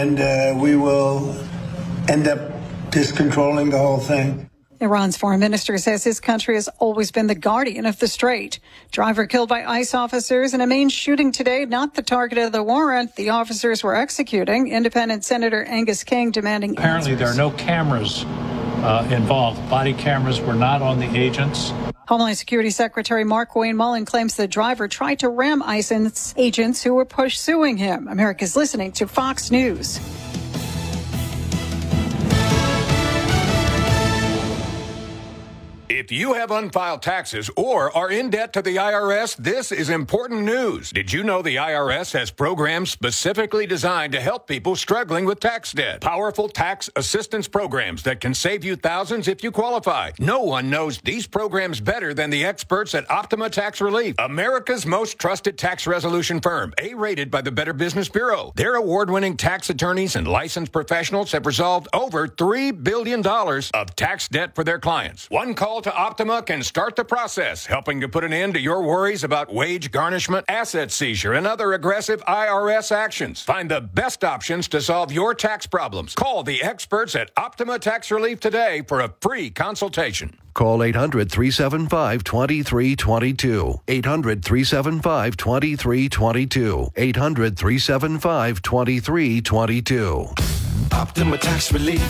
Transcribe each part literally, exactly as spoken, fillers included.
And uh, we will end up just controlling the whole thing. Iran's foreign minister says his country has always been the guardian of the strait. Driver killed by ICE officers in a main shooting today, not the target of the warrant the officers were executing. Independent Senator Angus King demanding Apparently answers. There are no cameras uh, involved. Body cameras were not on the agents. Homeland Security Secretary Mark Wayne Mullen claims the driver tried to ram ICE agents who were pursuing him. America's listening to Fox News. If you have unfiled taxes or are in debt to the I R S, this is important news. Did you know the I R S has programs specifically designed to help people struggling with tax debt? Powerful tax assistance programs that can save you thousands if you qualify. No one knows these programs better than the experts at Optima Tax Relief, America's most trusted tax resolution firm, A-rated by the Better Business Bureau. Their award-winning tax attorneys and licensed professionals have resolved over three billion dollars of tax debt for their clients. One call to Optima can start the process, helping to put an end to your worries about wage garnishment, asset seizure, and other aggressive I R S actions. Find the best options to solve your tax problems. Call the experts at Optima Tax Relief today for a free consultation. Call eight hundred, three seven five, two three two two. eight hundred, three seven five, two three two two. eight hundred, three seven five, two three two two. Optima Tax Relief.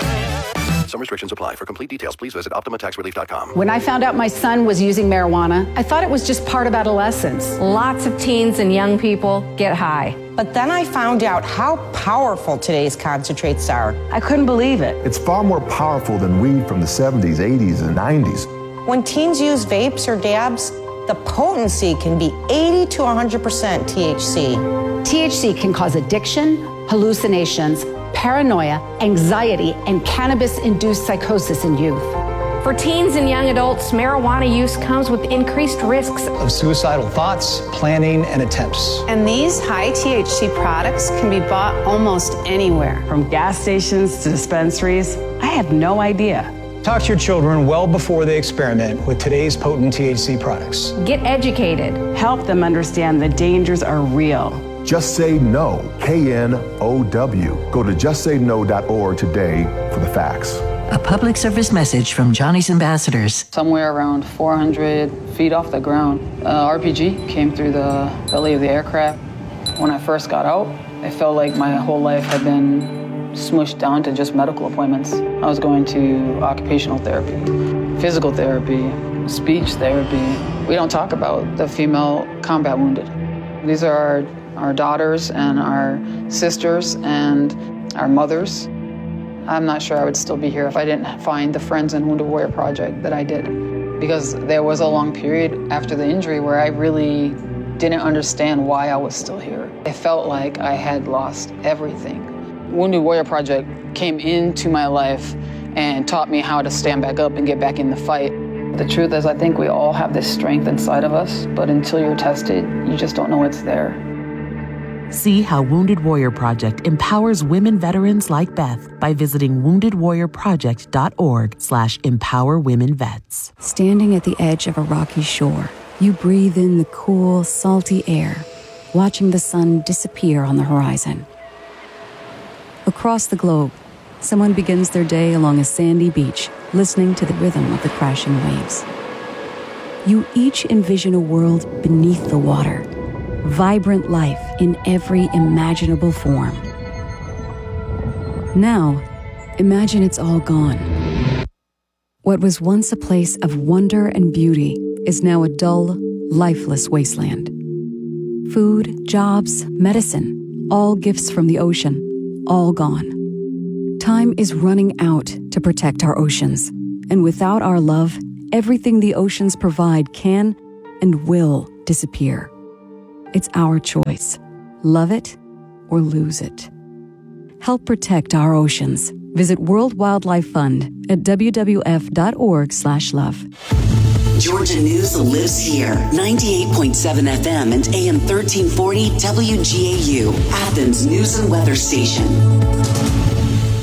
Some restrictions apply. For complete details, please visit Optima Tax Relief dot com. When I found out my son was using marijuana, I thought it was just part of adolescence. Lots of teens and young people get high. But then I found out how powerful today's concentrates are. I couldn't believe it. It's far more powerful than weed from the seventies, eighties, and nineties. When teens use vapes or dabs, the potency can be eighty to one hundred percent T H C. T H C can cause addiction, hallucinations, paranoia, anxiety, and cannabis-induced psychosis in youth. For teens and young adults, marijuana use comes with increased risks of suicidal thoughts, planning, and attempts. And these high T H C products can be bought almost anywhere. From gas stations to dispensaries, I had no idea. Talk to your children well before they experiment with today's potent T H C products. Get educated. Help them understand the dangers are real. Just Say No, K N O W. Go to just say no dot org today for the facts. A public service message from Johnny's Ambassadors. Somewhere around four hundred feet off the ground, uh, R P G came through the belly of the aircraft. When I first got out, I felt like my whole life had been smushed down to just medical appointments. I was going to occupational therapy, physical therapy, speech therapy. We don't talk about the female combat wounded. These are our, our daughters and our sisters and our mothers. I'm not sure I would still be here if I didn't find the Friends and Wounded Warrior Project that I did. Because there was a long period after the injury where I really didn't understand why I was still here. I felt like I had lost everything. Wounded Warrior Project came into my life and taught me how to stand back up and get back in the fight. The truth is, I think we all have this strength inside of us, but until you're tested, you just don't know it's there. See how Wounded Warrior Project empowers women veterans like Beth by visiting wounded warrior project dot org slash empower women vets. Standing at the edge of a rocky shore, you breathe in the cool, salty air, watching the sun disappear on the horizon. Across the globe, someone begins their day along a sandy beach, listening to the rhythm of the crashing waves. You each envision a world beneath the water, vibrant life in every imaginable form. Now, imagine it's all gone. What was once a place of wonder and beauty is now a dull, lifeless wasteland. Food, jobs, medicine, all gifts from the ocean, all gone. Time is running out to protect our oceans, and without our love, everything the oceans provide can and will disappear. It's our choice. Love it or lose it. Help protect our oceans. Visit World Wildlife Fund at w w f dot org slash love. Georgia News lives here. ninety-eight point seven F M and A M thirteen forty W G A U, Athens News and Weather Station.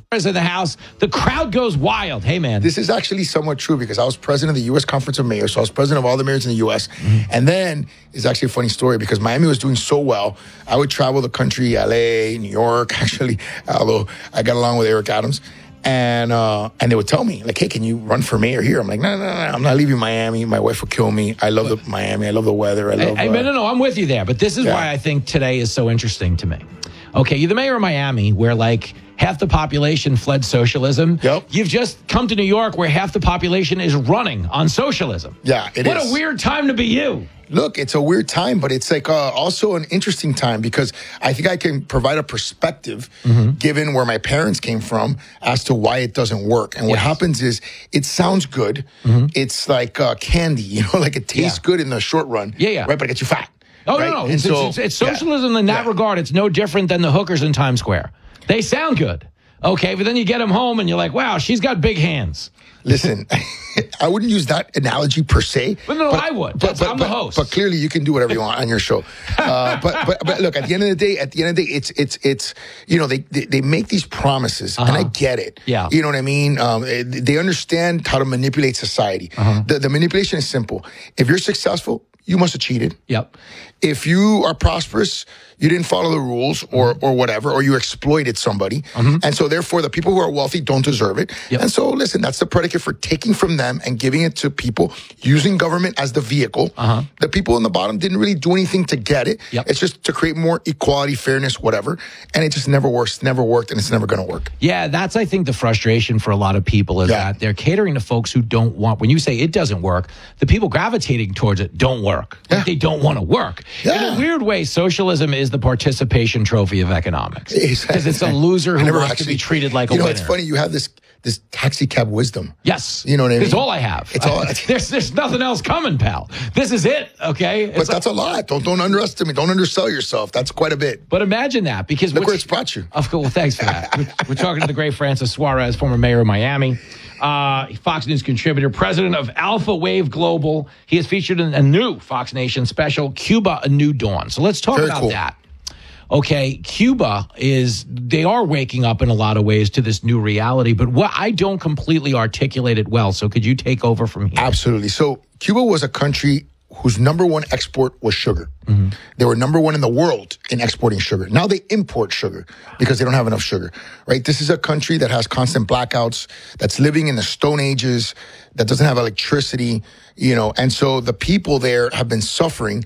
Suarez in the house. The crowd goes wild. Hey, man. This is actually somewhat true because I was president of the U S Conference of Mayors, so I was president of all the mayors in the U S. Mm-hmm. And then it's actually a funny story because Miami was doing so well. I would travel the country, L A, New York, actually, although I got along with Eric Adams. And uh, and they would tell me, like, hey, can you run for mayor here? I'm like, no, no, no, I'm not leaving Miami. My wife will kill me. I love the Miami. I love the weather. I love Hey, uh, no, no, no, I'm with you there. But this is yeah. why I think today is so interesting to me. Okay, you're the mayor of Miami, where like half the population fled socialism. Yep. You've just come to New York, where half the population is running on socialism. Yeah, it what is. What a weird time to be you. Look, it's a weird time, but it's like uh, also an interesting time because I think I can provide a perspective, mm-hmm. given where my parents came from, as to why it doesn't work. And what yes. happens is it sounds good. Mm-hmm. It's like uh, candy, you know, like it tastes yeah. good in the short run. Yeah, yeah. Right, but it gets you fat. Oh, right? no, no. It's, so, it's, it's socialism yeah. in that yeah. regard. It's no different than the hookers in Times Square. They sound good. Okay, but then you get them home and you're like, wow, she's got big hands. Listen, I wouldn't use that analogy per se. But no, but, I would. But, but, I'm but, the host. But clearly, you can do whatever you want on your show. Uh, but, but but look, at the end of the day, at the end of the day, it's it's it's you know they they, they make these promises, uh-huh. and I get it. Yeah, you know what I mean. Um, they understand how to manipulate society. Uh-huh. The the manipulation is simple. If you're successful, you must have cheated. Yep. If you are prosperous, you didn't follow the rules or or whatever, or you exploited somebody. Mm-hmm. And so therefore the people who are wealthy don't deserve it. Yep. And so listen, that's the predicate for taking from them and giving it to people, using government as the vehicle. Uh-huh. The people in the bottom didn't really do anything to get it. Yep. It's just to create more equality, fairness, whatever. And it just never works, never worked, and it's never going to work. Yeah, that's, I think, the frustration for a lot of people is yeah. that they're catering to folks who don't want, when you say it doesn't work, the people gravitating towards it don't work. Yeah. Like they don't want to work. Yeah. In a weird way, socialism is the participation trophy of economics. Because exactly. it's a loser who wants actually, to be treated like a you know, winner. It's funny, you have this this taxi cab wisdom. Yes. You know what I mean? It's all I have. It's all. there's there's nothing else coming, pal. This is it, okay? It's but that's a lot. Don't don't underestimate. Don't undersell yourself. That's quite a bit. But imagine that, because look where it's brought you. Of course. Well, thanks for that. we're, we're talking to the great Francis Suarez, former mayor of Miami. Uh, Fox News contributor, president of Alpha Wave Global. He has featured in a new Fox Nation special, Cuba, A New Dawn. So let's talk Very about cool. that. Okay, Cuba is, they are waking up in a lot of ways to this new reality, but what I don't completely articulate it well. So could you take over from here? Absolutely. So Cuba was a country whose number one export was sugar. Mm-hmm. They were number one in the world in exporting sugar. Now they import sugar because they don't have enough sugar, right? This is a country that has constant blackouts, that's living in the Stone Ages, that doesn't have electricity, you know, and so the people there have been suffering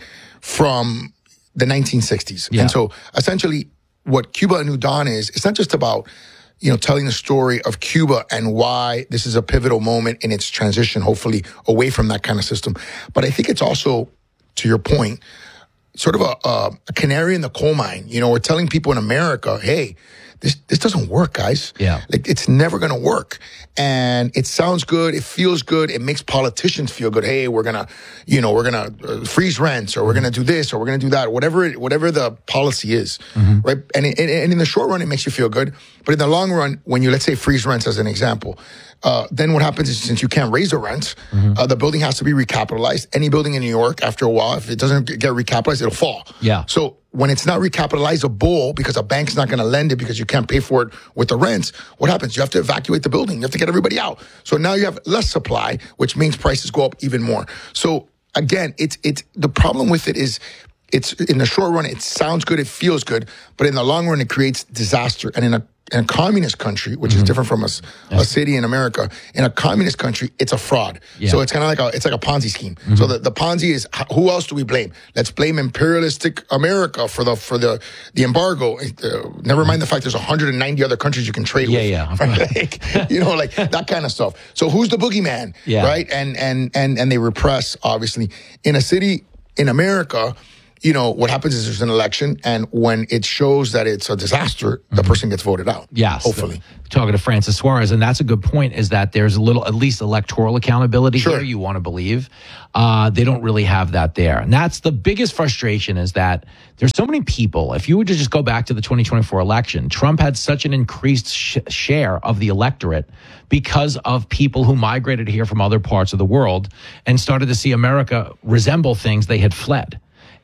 from the nineteen sixties. Yeah. And so essentially what Cuba A New Dawn is, it's not just about, you know, telling the story of Cuba and why this is a pivotal moment in its transition, hopefully away from that kind of system. But I think it's also, to your point, sort of a, a, a canary in the coal mine. You know, we're telling people in America, hey, this this doesn't work, guys. Yeah. Like, it's never going to work. And it sounds good. It feels good. It makes politicians feel good. Hey, we're going to, you know, we're going to uh, freeze rents, or we're going to do this, or we're going to do that, whatever it, whatever the policy is, mm-hmm. right? And, it, and in the short run, it makes you feel good. But in the long run, when you, let's say, freeze rents as an example, uh, then what happens is, since you can't raise the rents, mm-hmm. uh, the building has to be recapitalized. Any building in New York, after a while, if it doesn't get recapitalized, it'll fall. Yeah. So when it's not recapitalizable because a bank's not going to lend it because you can't pay for it with the rents, what happens? You have to evacuate the building. You have to get everybody out. So now you have less supply, which means prices go up even more. So again, it's it's the problem with it is, it's in the short run, it sounds good, it feels good, but in the long run, it creates disaster. And in a in a communist country, which mm-hmm. is different from a, yeah. a city in America, in a communist country, it's a fraud. Yeah. So it's kind of like a it's like a Ponzi scheme. Mm-hmm. So the, the Ponzi is, who else do we blame? Let's blame imperialistic America for the for the the embargo. Uh, never mind the fact there's one hundred ninety other countries you can trade yeah, with. Yeah, yeah. Like, you know, like that kind of stuff. So who's the boogeyman? Yeah. Right? And and and and they repress, obviously. In a city in America, you know, what happens is there's an election, and when it shows that it's a disaster, mm-hmm. the person gets voted out. Yes. Hopefully. Talking to Francis Suarez, and that's a good point, is that there's a little, at least electoral accountability sure. here, you want to believe. Uh, they don't really have that there. And that's the biggest frustration, is that there's so many people. If you were to just go back to the twenty twenty-four election, Trump had such an increased sh- share of the electorate because of people who migrated here from other parts of the world and started to see America resemble things they had fled.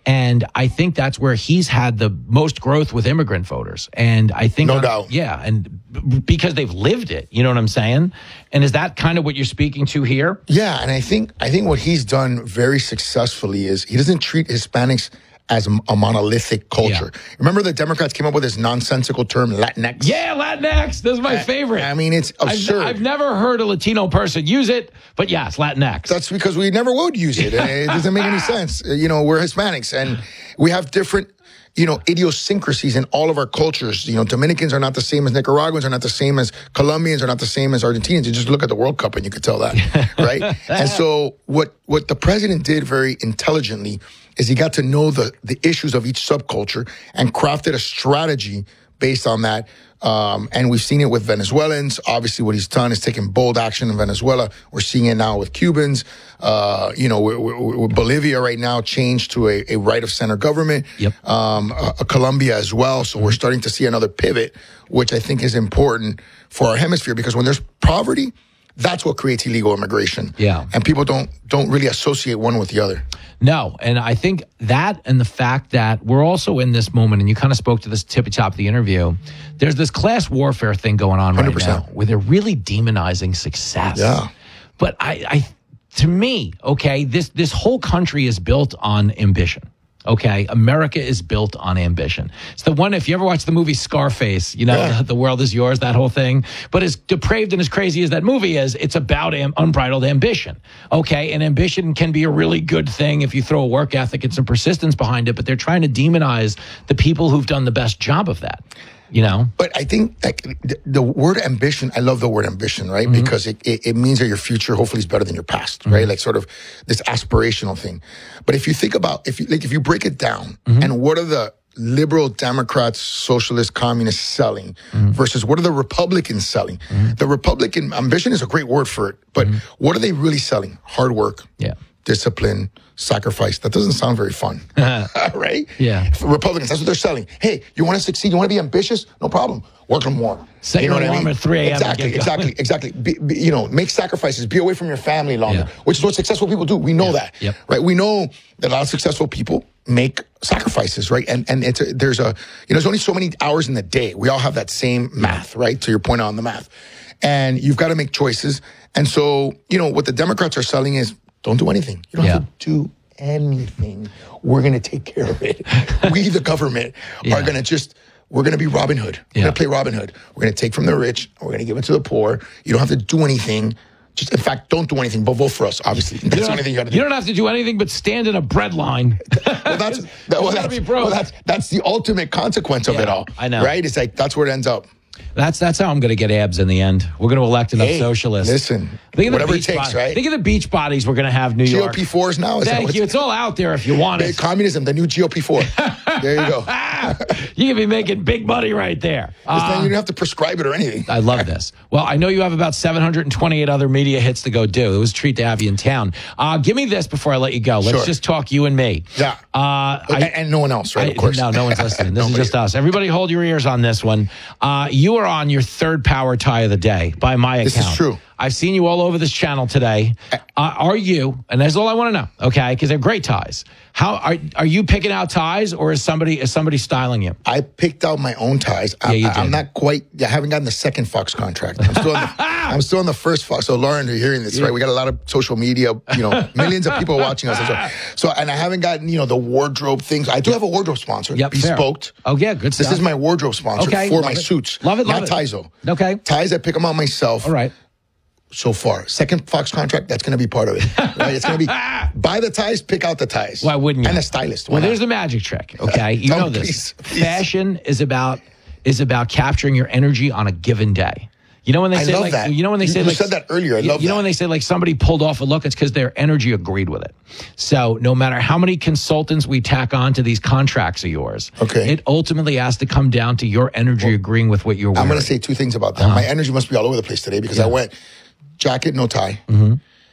And I think that's where he's had the most growth with immigrant voters. And I think, no doubt. Yeah. And b- because they've lived it, you know what I'm saying? And is that kind of what you're speaking to here? Yeah. And I think, I think what he's done very successfully is he doesn't treat Hispanics as a monolithic culture. Yeah. Remember the Democrats came up with this nonsensical term, Latinx? Yeah, Latinx. This is my I, favorite. I mean, it's absurd. I've, I've never heard a Latino person use it, but yes, Latinx. That's because we never would use it. It doesn't make any sense. You know, we're Hispanics and we have different, you know, idiosyncrasies in all of our cultures. You know, Dominicans are not the same as Nicaraguans, are not the same as Colombians, are not the same as Argentinians. You just look at the World Cup and you could tell that, right? And so what, what the president did very intelligently is he got to know the, the issues of each subculture and crafted a strategy based on that. Um, and we've seen it with Venezuelans. Obviously, what he's done is taken bold action in Venezuela. We're seeing it now with Cubans. Uh, you know, we're, we're, we're Bolivia right now changed to a, a right-of-center government. Yep. Um, uh, Colombia as well. So we're starting to see another pivot, which I think is important for our hemisphere because when there's poverty, that's what creates illegal immigration. Yeah. And people don't don't really associate one with the other. No, and I think that and the fact that we're also in this moment, and you kind of spoke to this tippy top of the interview, there's this class warfare thing going on right one hundred percent. now where they're really demonizing success. Yeah. But I, I to me, okay, this this whole country is built on ambition. Okay, America is built on ambition. It's the one, if you ever watch the movie Scarface, you know, Yeah. the world is yours, that whole thing. But as depraved and as crazy as that movie is, it's about am- unbridled ambition. Okay, and ambition can be a really good thing if you throw a work ethic and some persistence behind it, but they're trying to demonize the people who've done the best job of that. You know, but I think like the, the word ambition, I love the word ambition, right? Mm-hmm. Because it, it, it means that your future hopefully is better than your past, mm-hmm. right? Like sort of this aspirational thing. But if you think about, if you like, if you break it down mm-hmm. and what are the liberal Democrats, socialists, communists selling mm-hmm. versus what are the Republicans selling? Mm-hmm. The Republican ambition is a great word for it, but mm-hmm. what are they really selling? Hard work. Yeah. Discipline, sacrifice. That doesn't sound very fun, right? Yeah. For Republicans, that's what they're selling. Hey, you want to succeed? You want to be ambitious? No problem. Work on more. Set you know your what I alarm mean? at three a.m. Exactly, exactly, exactly. Be, be, you know, make sacrifices. Be away from your family longer, Yeah. which is what successful people do. We know Yeah. that, Yep. right? We know that a lot of successful people make sacrifices, right? And and it's a, there's a you know there's only so many hours in the day. We all have that same math, right? To your point on the math, and you've got to make choices. And so you know what the Democrats are selling is. Don't do anything. You don't Yeah. have to do anything. We're going to take care of it. We, the government, Yeah. are going to just, we're going to be Robin Hood. We're Yeah. going to play Robin Hood. We're going to take from the rich. We're going to give it to the poor. You don't have to do anything. Just, in fact, don't do anything, but vote for us, obviously. That's the only thing you got to do. You don't have to do anything but stand in a bread line. well, that's, that, well, that's, well, that's, that's the ultimate consequence of Yeah, it all. I know. Right? It's like, that's where it ends up. That's that's how I'm going to get abs in the end. We're going to elect enough Hey, socialists. listen, Think of the whatever it beach takes, bod- right? Think of the beach bodies we're going to have New G O York. P fours now? Is that Thank what's- you. It's all out there if you want Hey, it. communism, the new G O P four. There you go. You can be making big money right there. This thing, Uh, you don't have to prescribe it or anything. I love this. Well, I know you have about seven hundred twenty-eight other media hits to go do. It was a treat to have you in town. Uh, give me this before I let you go. Let's Sure. just talk you and me. Yeah. Uh, and, I, and no one else, right? I- of course. No, no one's listening. This is Nobody. just us. Everybody hold your ears on this one. Uh, you are on your third power tie of the day by my account. This is true. I've seen you all over this channel today. Uh, are you, and that's all I want to know, okay, because they're great ties. How are are you picking out ties, or is somebody is somebody styling you? I picked out my own ties. I, Yeah, you I, I'm did. not quite. I haven't gotten the second Fox contract. I'm still on the, I'm still on the first Fox. So Lauren, you're hearing this, right? We got a lot of social media. You know, millions of people watching us. So, so, and I haven't gotten you know the wardrobe things. I do have a wardrobe sponsor. Yep, fair. Bespoked. Oh yeah, good stuff. This is my wardrobe sponsor Okay, for love my it. suits. Love it, love Not it. ties though. Okay. Ties I pick them out myself. All right. So far, second Fox contract, that's going to be part of it. Right? It's going to be buy the ties, pick out the ties. Why wouldn't you? And a stylist. Why Well, not? there's the magic trick. Okay, you Tell know me, this. please, please. Fashion is about is about capturing your energy on a given day. You know when they I say love like that. you know when they You- say you like said that earlier. I you, love you know that. when they say like somebody pulled off a look, it's because their energy agreed with it. So no matter how many consultants we tack on to these contracts of yours, Okay. it ultimately has to come down to your energy agreeing with what you're wearing. I'm going to say two things about that. My energy must be all over the place today because I went jacket, no tie. Mm-hmm.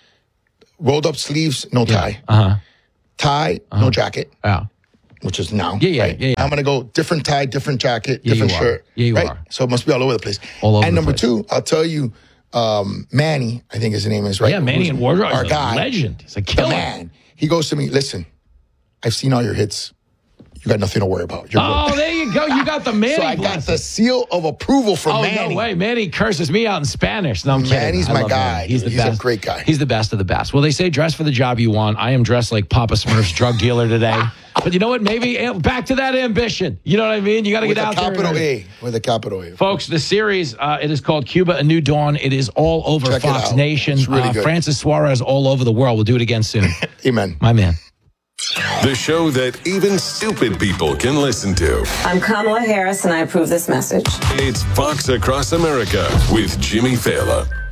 Rolled up sleeves, no tie. Uh-huh. Tie, no jacket, Yeah. which is now. Yeah, yeah, right? yeah, yeah. I'm going to go different tie, different jacket, Yeah, different you are. shirt. Yeah, you right? are. So it must be all over the place. All over and the number place. two, I'll tell you, um, Manny, I think his name is, right? Yeah, Manny Who's in wardrobe. Our He's a guy. legend. He's a The killer. man. He goes to me, listen, I've seen all your hits. You got nothing to worry about. You're oh, good. there you go. You got the Manny So I got blessing. the seal of approval from oh, Manny. no way. Manny curses me out in Spanish. No, I'm kidding. Manny's I my love guy. Manny. He's the He's a best. great guy. He's the best of the best. Well, they say dress for the job you want. I am dressed like Papa Smurf's drug dealer today. But you know what? Maybe eh, back to that ambition. You know what I mean? You got to get With a out there. capital and- A. With a capital A. Folks, the series, uh, it is called Cuba, A New Dawn. It is all over Check it Fox out. Nation. It's really uh, good. Francis Suarez all over the world. We'll do it again soon. Amen. My man. The show that even stupid people can listen to. I'm Kamala Harris, and I approve this message. It's Fox Across America with Jimmy Fallon.